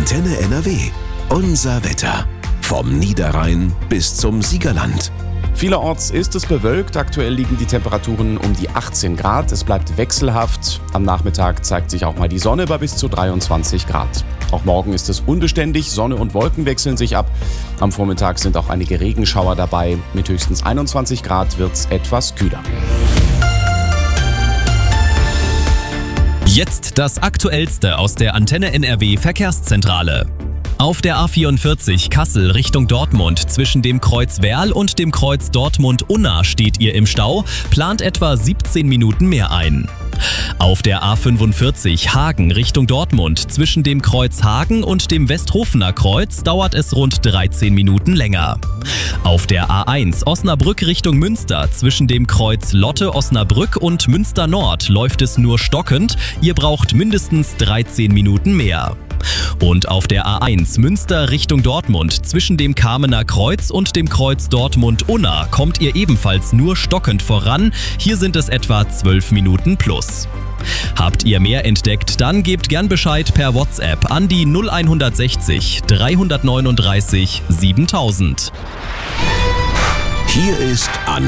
Antenne NRW. Unser Wetter. Vom Niederrhein bis zum Siegerland. Vielerorts ist es bewölkt. Aktuell liegen die Temperaturen um die 18 Grad. Es bleibt wechselhaft. Am Nachmittag zeigt sich auch mal die Sonne bei bis zu 23 Grad. Auch morgen ist es unbeständig. Sonne und Wolken wechseln sich ab. Am Vormittag sind auch einige Regenschauer dabei. Mit höchstens 21 Grad wird es etwas kühler. Jetzt das Aktuellste aus der Antenne NRW Verkehrszentrale. Auf der A44 Kassel Richtung Dortmund zwischen dem Kreuz Werl und dem Kreuz Dortmund-Unna steht ihr im Stau, plant etwa 17 Minuten mehr ein. Auf der A45 Hagen Richtung Dortmund zwischen dem Kreuz Hagen und dem Westhofener Kreuz dauert es rund 13 Minuten länger. Auf der A1 Osnabrück Richtung Münster zwischen dem Kreuz Lotte-Osnabrück und Münster Nord läuft es nur stockend, ihr braucht mindestens 13 Minuten mehr. Und auf der A1 Münster Richtung Dortmund zwischen dem Kamener Kreuz und dem Kreuz Dortmund-Unna kommt ihr ebenfalls nur stockend voran. Hier sind es etwa 12 Minuten plus. Habt ihr mehr entdeckt, dann gebt gern Bescheid per WhatsApp an die 0160 339 7000. Hier ist